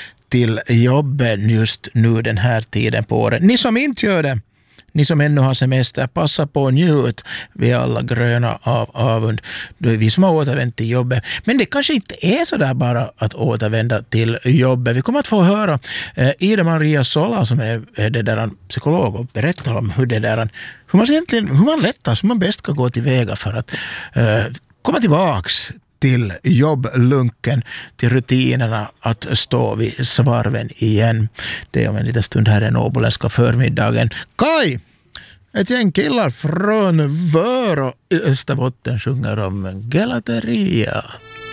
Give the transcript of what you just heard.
till jobbet just nu den här tiden på året. Ni som inte gör det, ni som ännu har semester, passa på att njut. Vi är alla gröna av avund. Då är vi som har återvänt till jobbet. Men det kanske inte är så där bara att återvända till jobbet. Vi kommer att få höra Ida Maria Sola som är det där psykolog och berättar om hur man lättast, hur man bäst kan gå tillväga för att komma tillbaks till jobblunken, till rutinerna att stå vid svarven igen. Det är om en liten stund här i den åboländska förmiddagen. Kai! Ett gäng killar från Vörå i Österbotten sjunger om Gelateria.